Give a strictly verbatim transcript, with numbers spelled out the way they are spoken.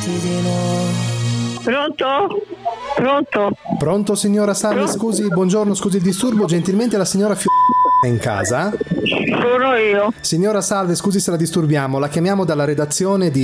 di no. Pronto? Pronto? Pronto signora, salve, Pronto? scusi, buongiorno, scusi il disturbo, gentilmente la signora Fio... è in casa? Sono io. Signora salve, scusi se la disturbiamo, la chiamiamo dalla redazione di